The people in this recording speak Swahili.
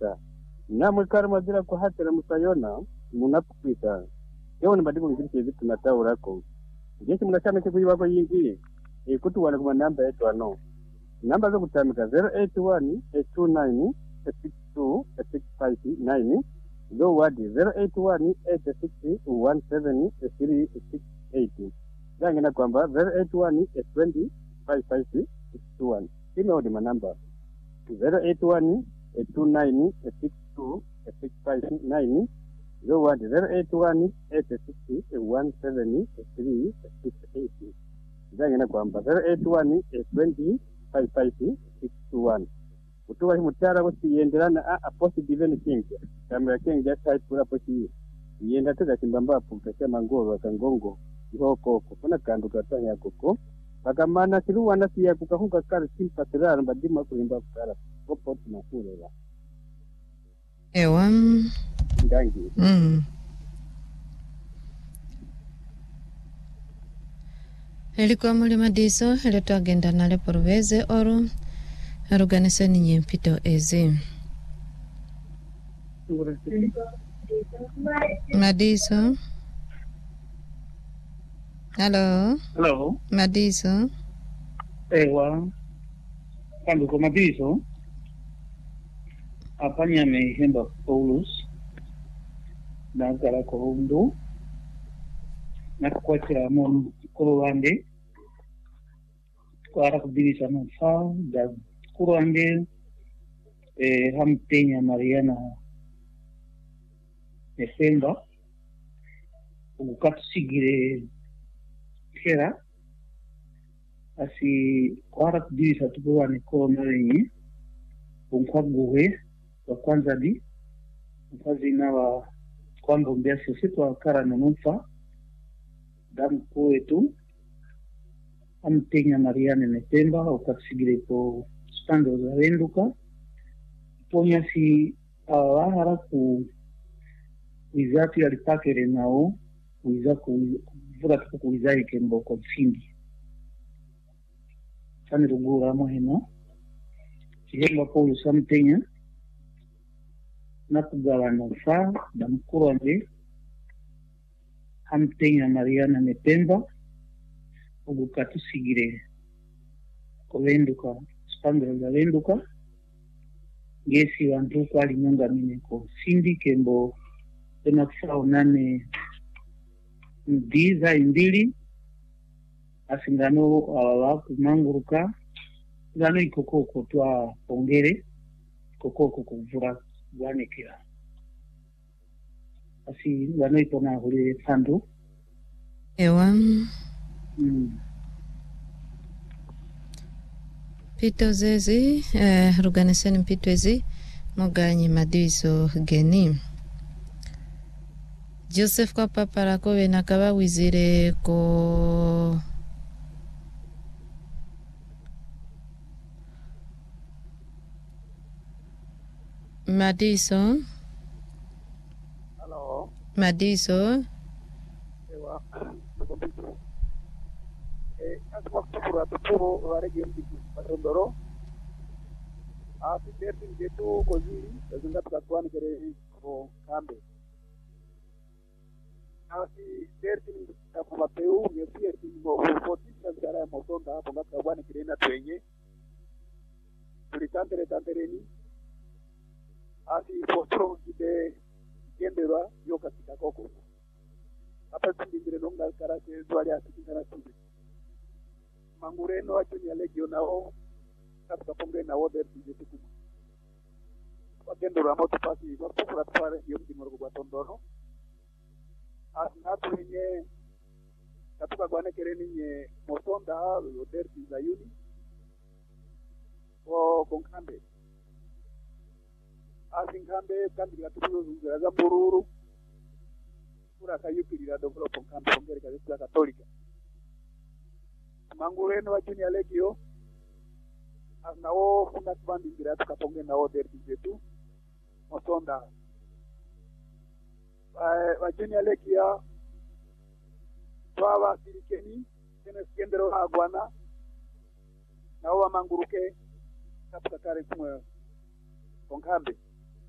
munakwisa namwe karma zira kuhatira musayona munakwisa yewe ni badiko ngiri vitu nataurako jeshi mnachama chikuyiwako yingi kuti wana kuma namba yetu ano namba zo kutamika 081 829 62 659 zo wadi 081 86 17 Zangina kwamba 081 20 55 61 Sime odi manamba 081 29 62 659 zo wadi 081 86 17 68 Zangina kwamba 081 20 55 61 Utuwa hi mutara wasi yendelana a positive ni kinga kamera kinga type kula posi yenda tega kimbamba pukasha mangoro kangongo ihoko kuna kandu katanya koko bakamana siru wana siya kukahunga kar simpatira mbadima kulimba kara kopo tunakulela ewa ndangi Elikuwa mulima diso eleto agenda nale porveze oru Organization nyempito ezi Madiso Hello Madiso Ewa Kando kwa Madiso Apanya mehemba Paulus na zara kwa hundu na kukwachira mon Kurwande kwa rakubirisa mfa da Kurwande hamtenya Mariana Nesemba ukatusigire kera asi kwa rakubirisa tukuwane kona renye unkwaguwe wa kwanza di mkazi na wa kwamba mbia sisi kwa kara nanumfa damu kwetu amtenya Mariana Nesemba ukatusigire po stando za renduka ponya si awahara ku wizati alipakere nao wiza kuvura tuku wizari kembo kwa msingi sani rugura moheno kihemba polo samtenya nakugawana ufa da mkuru ande amtenya Mariana Nesemba ugukatusigire kuvenduka spandro za venduka gesi wantu kwa linyonga mineko sindi kembo tena kufao nane mdiza indili asingano awawaku manguruka gano ikokoko tuwa pongere kokoko kuvura gwane kila asi gano itona huli fandu ewa Pito zezi Organization pito ezi Moganyi Madiso geni Joseph kwa papara kowe nakaba wizire ko Madiso Hello Madiso ewa asma kutubura tupuro warege mbiku patondoro derti ngetu koziri ezinga tukatwani kere ko kambe derti takubapeu ngepierti ngo ufotisha zara ya motonda hapo ngaka bwana kirena twenye tulitantereni fotoro kide kendera yo katika koko hapa tindingire longa karate zwali asikana tuzi mangureno acho ni legio nao katika pombe na order tije tuku wakendo ramo tupasi kwa pokura pare yo mtimoro kwa tondoro asnatu yenye katika gwane kereni nye motonda order tiza yuni o konkambe asinkambe kandi gatuzo zungira za bururu kura kayupirira doblo konkambe ongere kaza katolika mangureno wa junior legio asnao funda kubandi ngira tukaponge na order zetu motonda wa junior legio twawa sirikeni tena skendero agwana na wa manguruke katika kare kumwe konkambe